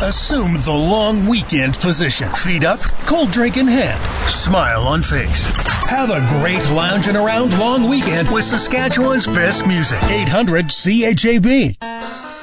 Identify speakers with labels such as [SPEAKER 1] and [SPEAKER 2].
[SPEAKER 1] Assume the long weekend position. Feet up, cold drink in hand, smile on face. Have a great lounging around long weekend with Saskatchewan's best music. 800 CHAB.